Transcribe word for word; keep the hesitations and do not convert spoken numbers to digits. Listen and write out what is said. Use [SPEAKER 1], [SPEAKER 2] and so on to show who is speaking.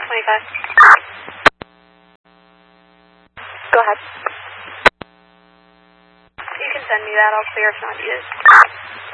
[SPEAKER 1] twenty-five. Go ahead. You can send me that. I'll clear if not needed.